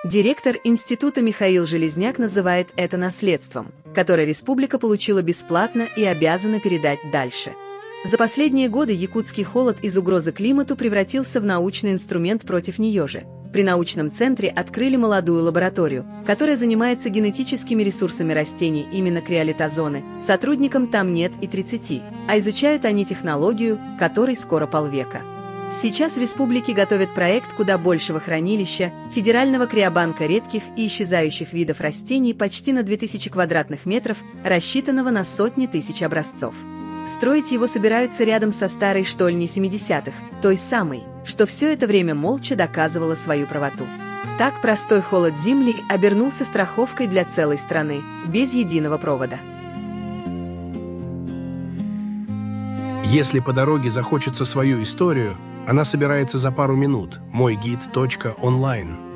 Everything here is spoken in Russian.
Директор института Михаил Железняк называет это наследством, которое республика получила бесплатно и обязана передать дальше. За последние годы якутский холод из угрозы климату превратился в научный инструмент против нее же. При научном центре открыли молодую лабораторию, которая занимается генетическими ресурсами растений именно криолитозоны. Сотрудникам там нет и 30, а изучают они технологию, которой скоро полвека. Сейчас в республике готовят проект куда большего хранилища, федерального криобанка редких и исчезающих видов растений почти на 2000 квадратных метров, рассчитанного на сотни тысяч образцов. Строить его собираются рядом со старой штольней 70-х, той самой, что все это время молча доказывала свою правоту. Так простой холод Земли обернулся страховкой для целой страны, без единого провода. Если по дороге захочется свою историю, она собирается за пару минут. Мойгид.онлайн.